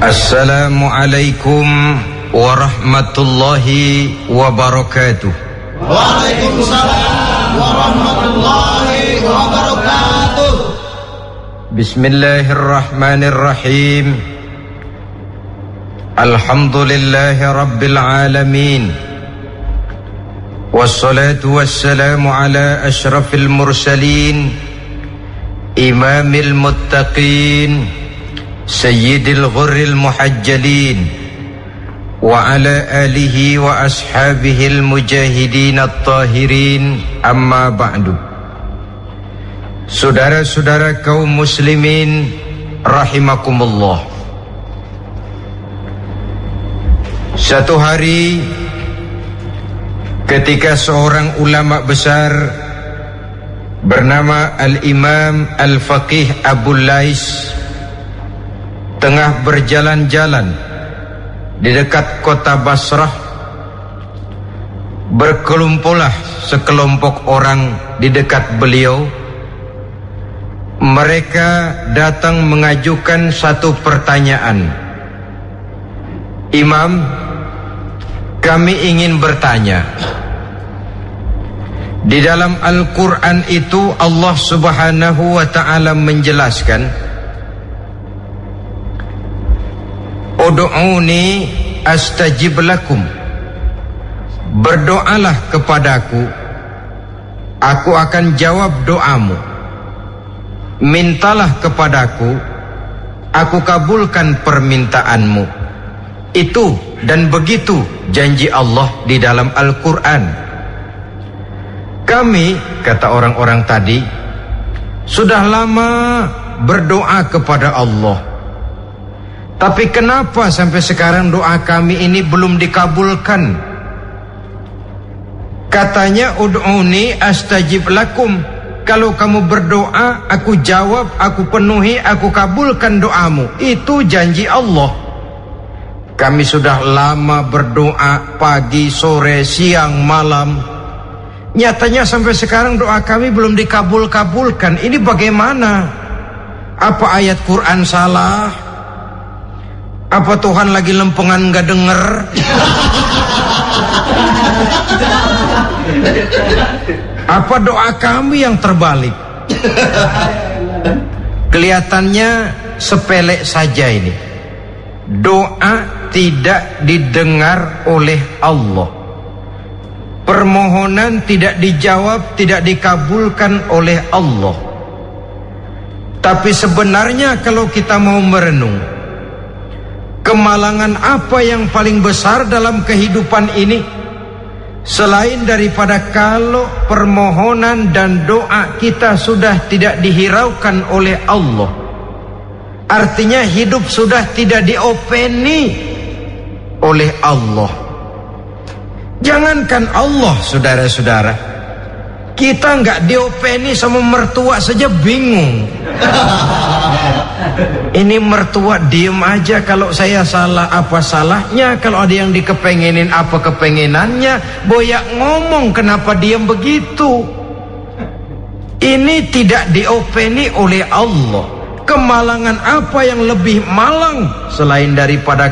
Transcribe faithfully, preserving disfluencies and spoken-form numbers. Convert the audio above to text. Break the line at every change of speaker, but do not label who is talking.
Assalamualaikum warahmatullahi wabarakatuh.
Waalaikumsalam warahmatullahi wabarakatuh.
Bismillahirrahmanirrahim. Alhamdulillahi rabbil alamin. Wassalatu wassalamu ala ashrafil mursalin, imamil muttaqin, sayyidil ghurril muhajjalin, wa ala alihi wa ashabihil mujahidin at-tahirin, amma ba'du. Saudara-saudara kaum muslimin rahimakumullah. Satu hari ketika seorang ulama besar bernama Al-Imam Al-Faqih Abul Lais tengah berjalan-jalan di dekat kota Basrah, berkelumpulah sekelompok orang di dekat beliau. Mereka datang mengajukan satu pertanyaan. Imam, kami ingin bertanya. Di dalam Al-Quran itu Allah Subhanahu wa ta'ala menjelaskan, Udu'uni astajib lakum. Berdoalah kepadaku, aku akan jawab doamu. Mintalah kepadaku, aku kabulkan permintaanmu. Itu dan begitu janji Allah di dalam Al-Quran. Kami, kata orang-orang tadi, sudah lama berdoa kepada Allah. Tapi kenapa sampai sekarang doa kami ini belum dikabulkan? Katanya, ud'uni astajib lakum. Kalau kamu berdoa, aku jawab, aku penuhi, aku kabulkan doamu. Itu janji Allah. Kami sudah lama berdoa pagi, sore, siang, malam. Nyatanya sampai sekarang doa kami belum dikabul-kabulkan. Ini bagaimana? Apa ayat Quran salah? Apa Tuhan lagi lempengan gak denger? Apa doa kami yang terbalik? Kelihatannya sepele saja ini. Doa tidak didengar oleh Allah. Permohonan tidak dijawab, tidak dikabulkan oleh Allah. Tapi sebenarnya kalau kita mau merenung, kemalangan apa yang paling besar dalam kehidupan ini, selain daripada kalau permohonan dan doa kita sudah tidak dihiraukan oleh Allah. Artinya hidup sudah tidak diopeni oleh Allah. Jangankan Allah, saudara-saudara, kita nggak diopeni sama mertua saja bingung. Ini mertua diem aja, kalau saya salah apa salahnya, kalau ada yang dikepengenin apa kepengenannya, boyak ngomong kenapa diem begitu. Ini tidak diopeni oleh Allah. Kemalangan apa yang lebih malang selain daripada